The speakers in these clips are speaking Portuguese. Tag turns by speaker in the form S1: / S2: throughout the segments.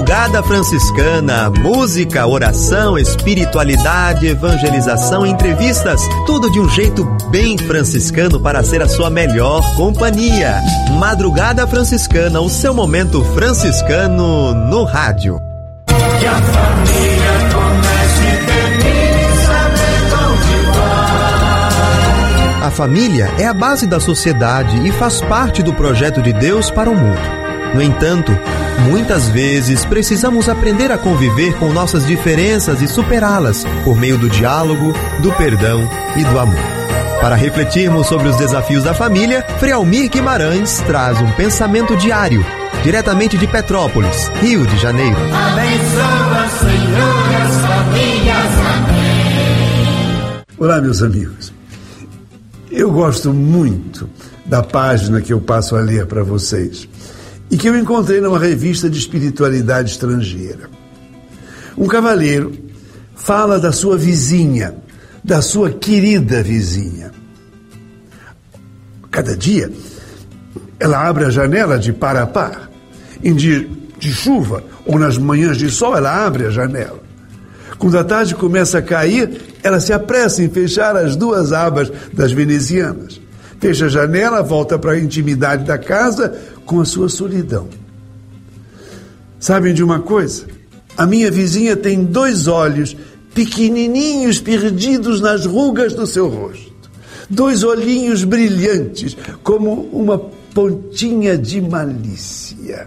S1: Madrugada Franciscana, música, oração, espiritualidade, evangelização, entrevistas, tudo de um jeito bem franciscano para ser a sua melhor companhia. Madrugada Franciscana, o seu momento franciscano no rádio.
S2: Que a família comece e termine, saber onde vai.
S1: A família é a base da sociedade e faz parte do projeto de Deus para o mundo. No entanto, muitas vezes precisamos aprender a conviver com nossas diferenças e superá-las por meio do diálogo, do perdão e do amor. Para refletirmos sobre os desafios da família, Frei Almir Guimarães traz um pensamento diário, diretamente de Petrópolis, Rio de Janeiro.
S2: Abençoa, Senhor, as famílias. Amém.
S3: Olá, meus amigos. Eu gosto muito da página que eu passo a ler para vocês e que eu encontrei numa revista de espiritualidade estrangeira. Um cavalheiro fala da sua vizinha, da sua querida vizinha. Cada dia, ela abre a janela de par a par. Em dia de chuva ou nas manhãs de sol, ela abre a janela. Quando a tarde começa a cair, ela se apressa em fechar as duas abas das venezianas. Fecha a janela, volta para a intimidade da casa com a sua solidão. Sabem de uma coisa? A minha vizinha tem 2 olhos pequenininhos perdidos nas rugas do seu rosto. 2 olhinhos brilhantes, como uma pontinha de malícia.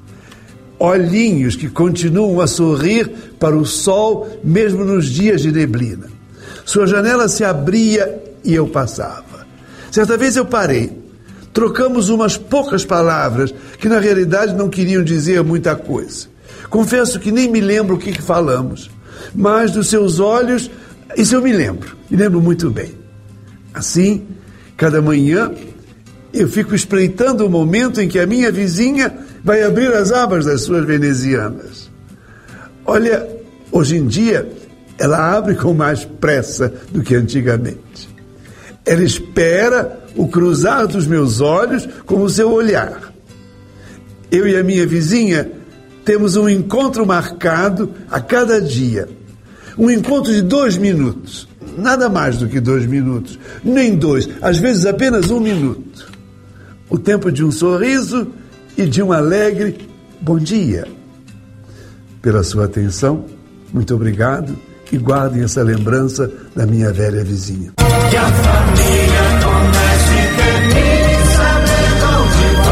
S3: Olhinhos que continuam a sorrir para o sol, mesmo nos dias de neblina. Sua janela se abria e eu passava. Certa vez eu parei. Trocamos umas poucas palavras que na realidade não queriam dizer muita coisa. Confesso que nem me lembro o que falamos, mas dos seus olhos, isso eu me lembro muito bem. Assim, cada manhã eu fico espreitando o momento em que a minha vizinha vai abrir as abas das suas venezianas. Olha, hoje em dia ela abre com mais pressa do que antigamente. Ela espera o cruzar dos meus olhos com o seu olhar. Eu e a minha vizinha temos um encontro marcado a cada dia. Um encontro de 2 minutos. Nada mais do que 2 minutos. Nem 2, às vezes apenas 1 minuto. O tempo de um sorriso e de um alegre bom dia. Pela sua atenção, muito obrigado e guardem essa lembrança da minha velha vizinha.
S2: Que a família comece e termine, saber onde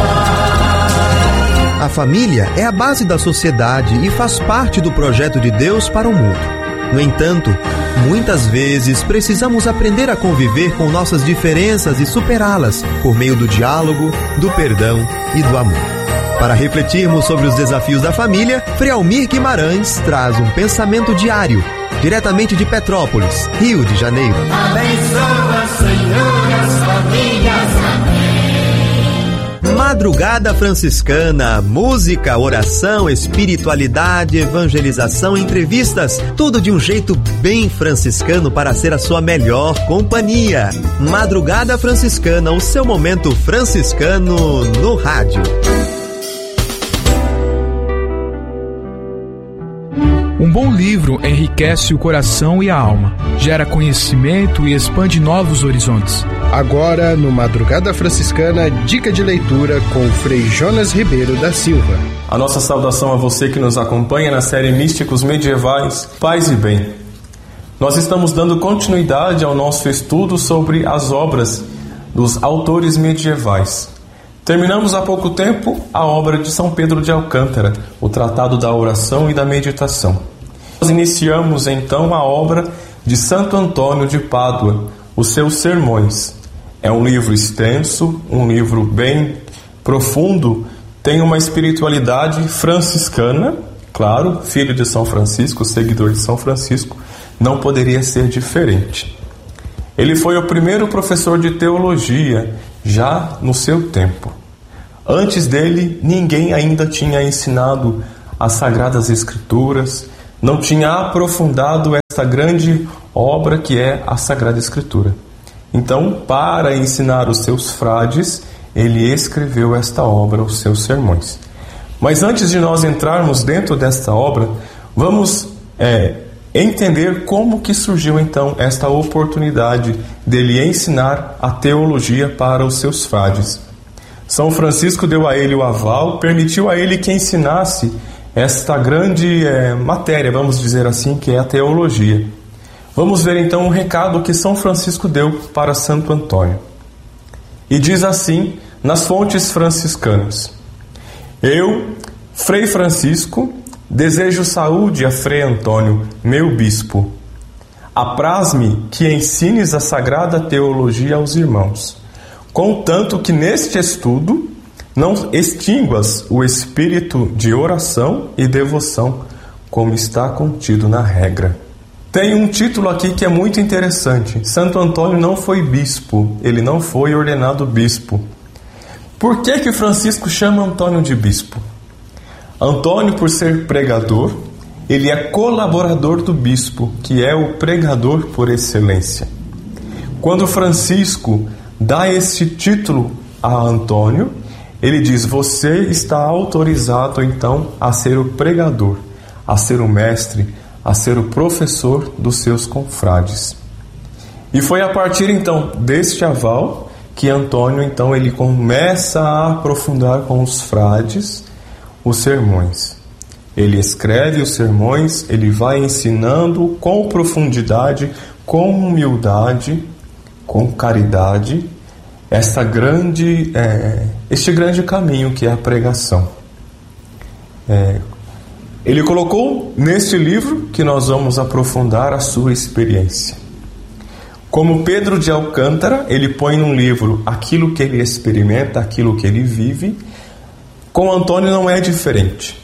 S2: vai.
S1: A família é a base da sociedade e faz parte do projeto de Deus para o mundo. No entanto, muitas vezes precisamos aprender a conviver com nossas diferenças e superá-las por meio do diálogo, do perdão e do amor. Para refletirmos sobre os desafios da família, Frei Almir Guimarães traz um pensamento diário, diretamente de Petrópolis, Rio de Janeiro.
S2: Abençoa, Senhor, as famílias. Amém.
S1: Madrugada Franciscana, música, oração, espiritualidade, evangelização, entrevistas, tudo de um jeito bem franciscano para ser a sua melhor companhia. Madrugada Franciscana, o seu momento franciscano no rádio.
S4: Um bom livro enriquece o coração e a alma, gera conhecimento e expande novos horizontes.
S5: Agora, no Madrugada Franciscana, dica de leitura com o Frei Jonas Ribeiro da Silva.
S6: A nossa saudação a você que nos acompanha na série Místicos Medievais, Paz e Bem. Nós estamos dando continuidade ao nosso estudo sobre as obras dos autores medievais. Terminamos há pouco tempo a obra de São Pedro de Alcântara, o Tratado da Oração e da Meditação. Nós iniciamos então a obra de Santo Antônio de Pádua, os seus Sermões. É um livro extenso, um livro bem profundo, tem uma espiritualidade franciscana, claro, filho de São Francisco, seguidor de São Francisco, não poderia ser diferente. Ele foi o primeiro professor de teologia, já no seu tempo. Antes dele, ninguém ainda tinha ensinado as Sagradas Escrituras, não tinha aprofundado esta grande obra que é a Sagrada Escritura. Então, para ensinar os seus frades, ele escreveu esta obra, os seus sermões. Mas antes de nós entrarmos dentro desta obra, vamos entender como que surgiu então esta oportunidade dele ensinar a teologia para os seus frades. São Francisco deu a ele o aval, permitiu a ele que ensinasse esta grande matéria, vamos dizer assim, que é a teologia. Vamos ver então o recado que São Francisco deu para Santo Antônio. E diz assim nas fontes franciscanas: Eu, Frei Francisco, desejo saúde a Frei Antônio, meu bispo. Apraz-me que ensines a sagrada teologia aos irmãos, contanto que neste estudo não extinguas o espírito de oração e devoção, como está contido na regra. Tem um título aqui que é muito interessante. Santo Antônio não foi bispo, ele não foi ordenado bispo. Por que Francisco chama Antônio de bispo? Antônio, por ser pregador, ele é colaborador do bispo, que é o pregador por excelência. Quando Francisco dá esse título a Antônio, ele diz: você está autorizado então a ser o pregador, a ser o mestre, a ser o professor dos seus confrades. E foi a partir então deste aval que Antônio então ele começa a aprofundar com os frades os sermões. Ele escreve os sermões, ele vai ensinando com profundidade, com humildade, com caridade, este grande caminho que é a pregação. Ele colocou neste livro que nós vamos aprofundar a sua experiência. Como Pedro de Alcântara, ele põe num livro aquilo que ele experimenta, aquilo que ele vive. Com Antônio não é diferente.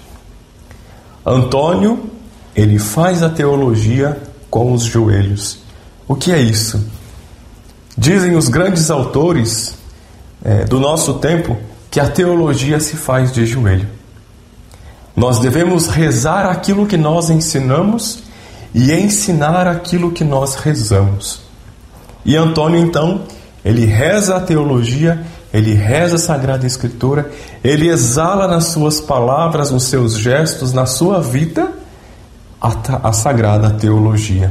S6: Antônio, ele faz a teologia com os joelhos. O que é isso? Dizem os grandes autores do nosso tempo que a teologia se faz de joelho. Nós devemos rezar aquilo que nós ensinamos e ensinar aquilo que nós rezamos. E Antônio, então, ele reza a teologia, ele reza a Sagrada Escritura, ele exala nas suas palavras, nos seus gestos, na sua vida, a Sagrada Teologia.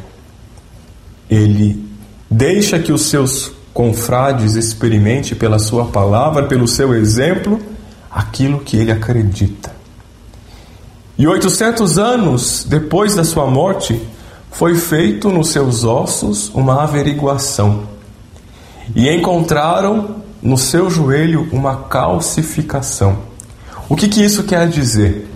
S6: Ele deixa que os seus confrades experimente pela sua palavra, pelo seu exemplo, aquilo que ele acredita. E 800 anos depois da sua morte, foi feito nos seus ossos uma averiguação. E encontraram no seu joelho uma calcificação. O que isso quer dizer?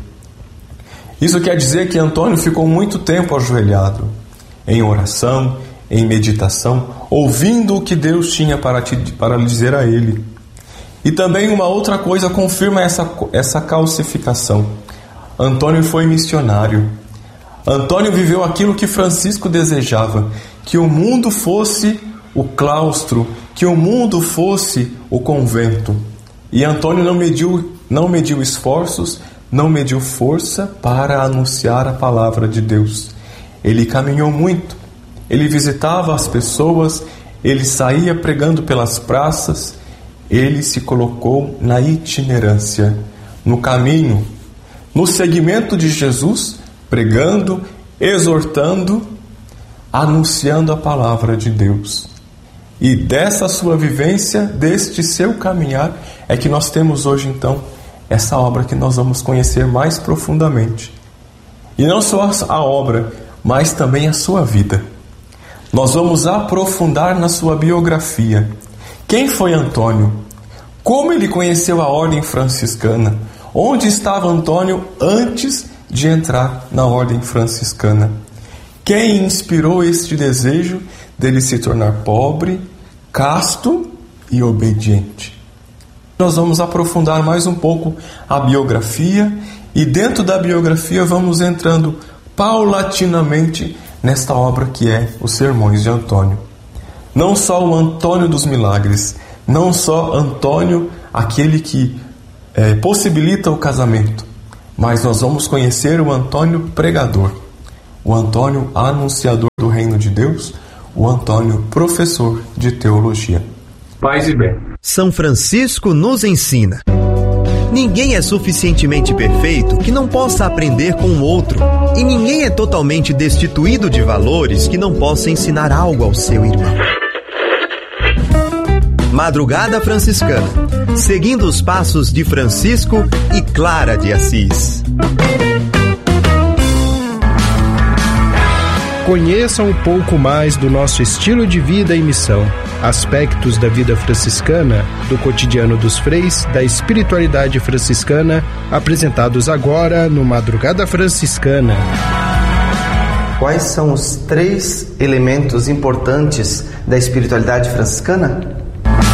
S6: Isso quer dizer que Antônio ficou muito tempo ajoelhado, em oração, em meditação, ouvindo o que Deus tinha para dizer a ele. E também uma outra coisa confirma essa calcificação. Antônio foi missionário. Antônio viveu aquilo que Francisco desejava, que o mundo fosse o claustro, que o mundo fosse o convento. E Antônio não mediu esforços, não mediu força para anunciar a palavra de Deus. Ele caminhou muito, ele visitava as pessoas, ele saía pregando pelas praças, ele se colocou na itinerância, no caminho, no seguimento de Jesus, pregando, exortando, anunciando a palavra de Deus. E dessa sua vivência, deste seu caminhar, é que nós temos hoje então essa obra que nós vamos conhecer mais profundamente. E não só a obra, mas também a sua vida. Nós vamos aprofundar na sua biografia. Quem foi Antônio? Como ele conheceu a ordem franciscana? Onde estava Antônio antes de entrar na ordem franciscana? Quem inspirou este desejo dele se tornar pobre, casto e obediente? Nós vamos aprofundar mais um pouco a biografia e dentro da biografia vamos entrando paulatinamente nesta obra que é os Sermões de Antônio. Não só o Antônio dos Milagres, não só Antônio, aquele que possibilita o casamento, mas nós vamos conhecer o Antônio pregador, o Antônio anunciador do reino de Deus, o Antônio professor de teologia. Paz e bem.
S1: São Francisco nos ensina. Ninguém é suficientemente perfeito que não possa aprender com o outro. E ninguém é totalmente destituído de valores que não possa ensinar algo ao seu irmão. Madrugada Franciscana, seguindo os passos de Francisco e Clara de Assis.
S5: Conheça um pouco mais do nosso estilo de vida e missão, aspectos da vida franciscana, do cotidiano dos freis, da espiritualidade franciscana, apresentados agora no Madrugada Franciscana.
S7: Quais são os 3 elementos importantes da espiritualidade franciscana?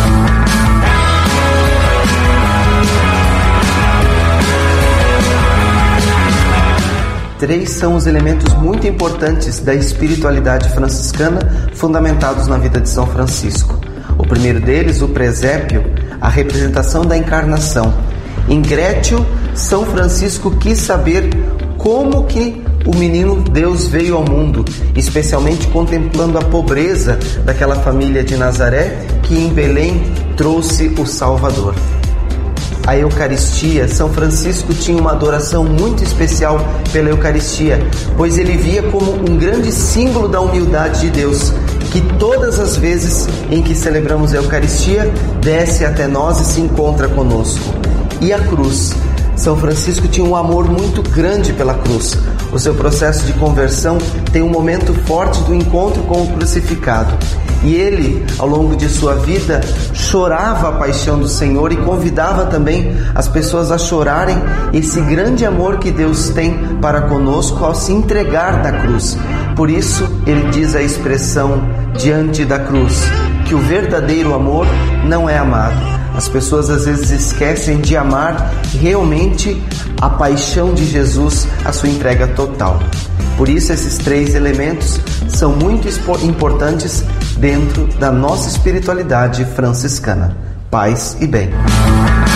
S7: Três são os elementos muito importantes da espiritualidade franciscana fundamentados na vida de São Francisco. O primeiro deles, o presépio, a representação da encarnação. Em Grétio, São Francisco quis saber como que o menino Deus veio ao mundo, especialmente contemplando a pobreza daquela família de Nazaré que em Belém trouxe o Salvador. A Eucaristia, São Francisco tinha uma adoração muito especial pela Eucaristia, pois ele via como um grande símbolo da humildade de Deus, que todas as vezes em que celebramos a Eucaristia, desce até nós e se encontra conosco. E a cruz. São Francisco tinha um amor muito grande pela cruz. O seu processo de conversão tem um momento forte do encontro com o crucificado. E ele, ao longo de sua vida, chorava a paixão do Senhor e convidava também as pessoas a chorarem esse grande amor que Deus tem para conosco ao se entregar na cruz. Por isso, ele diz a expressão diante da cruz, que o verdadeiro amor não é amado. As pessoas às vezes esquecem de amar realmente a paixão de Jesus, a sua entrega total. Por isso esses 3 elementos são muito importantes dentro da nossa espiritualidade franciscana. Paz e bem.